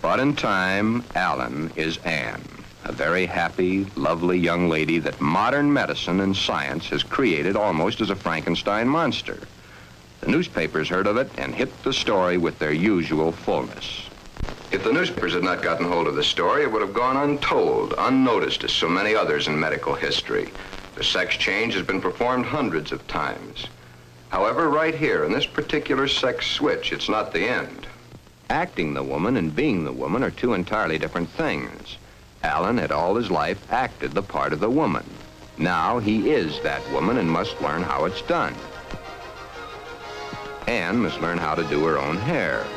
But in time, Alan is Anne, a very happy, lovely young lady that modern medicine and science has created almost as a Frankenstein monster. The newspapers heard of it and hit the story with their usual fullness. If the newspapers had not gotten hold of the story, it would have gone untold, unnoticed as so many others in medical history. The sex change has been performed hundreds of times. However, right here, in this particular sex switch, it's not the end. Acting the woman and being the woman are two entirely different things. Alan had all his life acted the part of the woman. Now he is that woman and must learn how it's done. Anne must learn how to do her own hair.